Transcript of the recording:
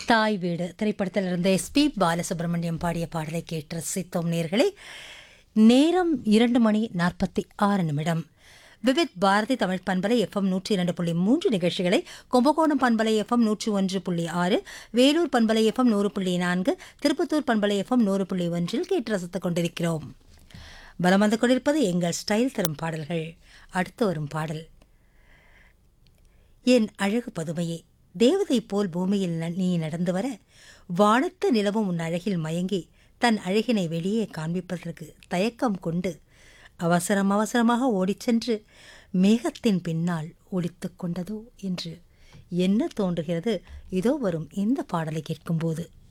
தாய் வீடு திரைப்படத்தில் இருந்த எஸ்பி பாலசுப்ரமணியம் பாடிய பாடலை கேட்டு ரசித்தோம் நேர்களே. நேரம் 2:46. விவித் பாரதி தமிழ் பண்பலை எஃப்எம் 102.3 நிகழ்ச்சிகளை கும்பகோணம் பண்பலை எஃப்எம் 101.6, வேலூர் பண்பலை எஃப்எம் 100.4, திருப்பத்தூர் பண்பலை எஃப்எம் 100.1 கேட்டு ரசித்துக் கொண்டிருக்கிறோம். பலம் வந்து கொண்டிருப்பது எங்கள் ஸ்டைல் தரும் பாடல்கள். அடுத்து வரும் பாடல், என் அழகு பதுமையே, தேவதை போல் பூமியில் நீ நடந்து வர, வானத்து நிலவும் உன் அழகில் மயங்கி தன் அழகினை வெளியே காண்பிப்பதற்கு தயக்கம் கொண்டு அவசரமாக ஓடிச் சென்று மேகத்தின் பின்னால் ஒளித்துக் கொண்டதோ என்று என்ன தோன்றுகிறது இதோ வரும் இந்த பாடலை கேட்கும்போது.